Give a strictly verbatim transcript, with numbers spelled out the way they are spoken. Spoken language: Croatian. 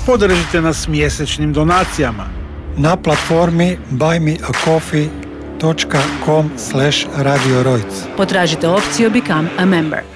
Podržite nas mjesečnim donacijama na platformi buy me a coffee dot com slash radio rojc. Potražite opciju Become a Member.